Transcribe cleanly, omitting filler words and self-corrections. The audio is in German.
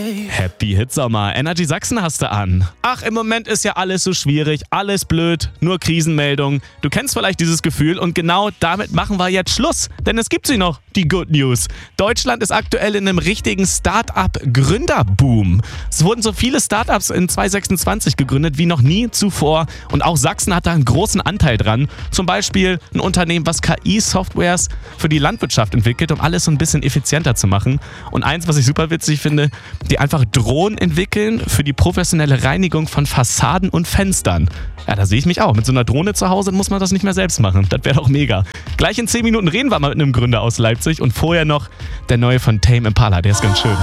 Happy Hitsommer. Energy Sachsen hast du an. Ach, im Moment ist ja alles so schwierig, alles blöd, nur Krisenmeldungen. Du kennst vielleicht dieses Gefühl und genau damit machen wir jetzt Schluss. Denn es gibt sie noch, die Good News. Deutschland ist aktuell in einem richtigen Start-up-Gründerboom. Es wurden so viele Startups in 2026 gegründet wie noch nie zuvor. Und auch Sachsen hat da einen großen Anteil dran. Zum Beispiel ein Unternehmen, was KI-Softwares für die Landwirtschaft entwickelt, um alles so ein bisschen effizienter zu machen. Und eins, was ich super witzig finde, die einfach Drohnen entwickeln für die professionelle Reinigung von Fassaden und Fenstern. Ja, da sehe ich mich auch. Mit so einer Drohne zu Hause muss man das nicht mehr selbst machen. Das wäre doch mega. Gleich in 10 Minuten reden wir mal mit einem Gründer aus Leipzig und vorher noch der neue von Tame Impala. Der ist ganz schön.